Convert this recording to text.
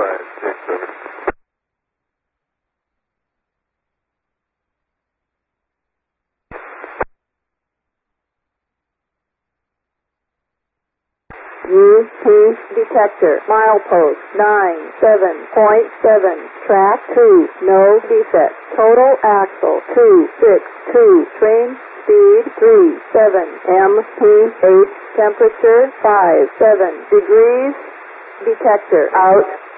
567. UP detector, milepost 97.7, track 2, no defect, total axle 262, train speed 37, MPH temperature 57 degrees, detector out.